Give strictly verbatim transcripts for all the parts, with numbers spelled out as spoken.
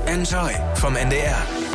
Enjoy vom N D R.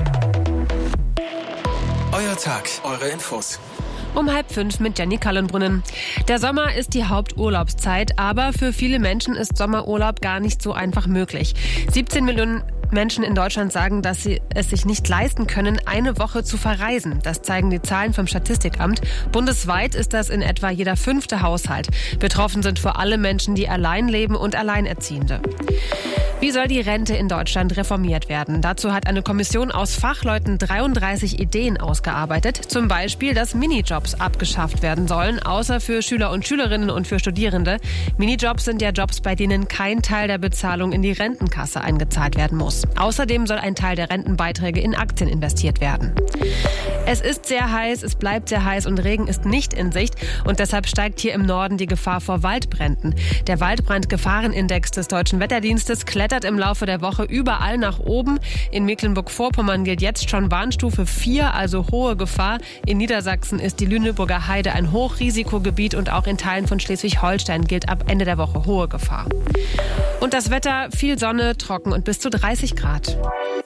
Euer Tag, eure Infos. Um halb fünf mit Jenny Kallenbrunnen. Der Sommer ist die Haupturlaubszeit, aber für viele Menschen ist Sommerurlaub gar nicht so einfach möglich. siebzehn Millionen Menschen in Deutschland sagen, dass sie es sich nicht leisten können, eine Woche zu verreisen. Das zeigen die Zahlen vom Statistikamt. Bundesweit ist das in etwa jeder fünfte Haushalt. Betroffen sind vor allem Menschen, die allein leben und Alleinerziehende. Wie soll die Rente in Deutschland reformiert werden? Dazu hat eine Kommission aus Fachleuten dreiunddreißig Ideen ausgearbeitet. Zum Beispiel, dass Minijobs abgeschafft werden sollen, außer für Schüler und Schülerinnen und für Studierende. Minijobs sind ja Jobs, bei denen kein Teil der Bezahlung in die Rentenkasse eingezahlt werden muss. Außerdem soll ein Teil der Rentenbeiträge in Aktien investiert werden. Es ist sehr heiß, es bleibt sehr heiß und Regen ist nicht in Sicht. Und deshalb steigt hier im Norden die Gefahr vor Waldbränden. Der Waldbrandgefahrenindex des Deutschen Wetterdienstes klettert im Laufe der Woche überall nach oben. In Mecklenburg-Vorpommern gilt jetzt schon Warnstufe vier, also hohe Gefahr. In Niedersachsen ist die Lüneburger Heide ein Hochrisikogebiet und auch in Teilen von Schleswig-Holstein gilt ab Ende der Woche hohe Gefahr. Und das Wetter, viel Sonne, trocken und bis zu dreißig Grad.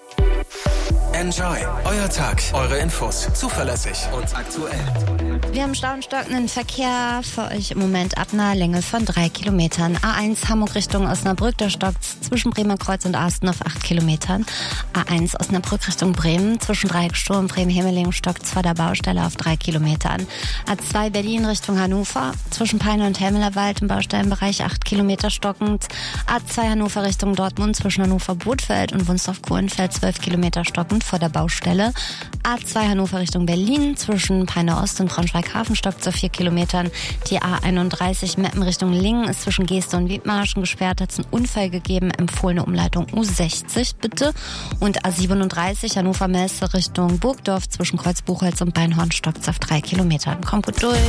Enjoy, euer Tag, eure Infos, zuverlässig und aktuell. Wir haben Stau und stockenden Verkehr für euch im Moment ab einer Länge von drei Kilometern. A eins Hamburg Richtung Osnabrück, da stockt's zwischen Bremer Kreuz und Asten auf acht Kilometern. A eins Osnabrück Richtung Bremen, zwischen Dreiecksturm und Bremen-Himmeling stockt's vor der Baustelle auf drei Kilometern. A zwei Berlin Richtung Hannover, zwischen Peine und Helmelerwald im Baustellenbereich acht Kilometer stockend. A zwei Hannover Richtung Dortmund, zwischen Hannover-Bothfeld und Wunstorf-Kohlenfeld zwölf Kilometer stockend vor der Baustelle. A zwei Hannover Richtung Berlin, zwischen Peine Ost und Braunschweig-Hafen stockt zu vier Kilometern. Die A einunddreißig Meppen Richtung Lingen ist zwischen Geeste und Wiedmarschen gesperrt. Hat es einen Unfall gegeben. Empfohlene Umleitung U sechzig bitte. Und A siebenunddreißig Hannover-Messe Richtung Burgdorf zwischen Kreuz-Buchholz und Beinhorn stockt es auf drei Kilometern. Kommt gut durch.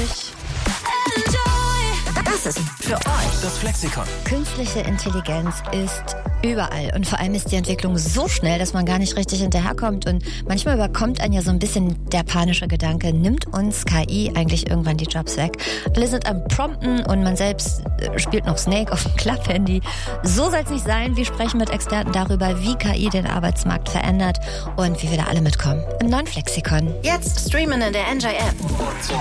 Das ist für euch das Flexikon. Künstliche Intelligenz ist überall und vor allem ist die Entwicklung so schnell, dass man gar nicht richtig hinterherkommt und manchmal überkommt einen ja so ein bisschen der panische Gedanke, nimmt uns K I eigentlich irgendwann die Jobs weg? Alle sind am Prompten und man selbst spielt noch Snake auf dem Klapphandy. So soll es nicht sein. Wir sprechen mit Experten darüber, wie K I den Arbeitsmarkt verändert und wie wir da alle mitkommen. Im neuen Flexikon. jetzt streamen in der Enjoy App.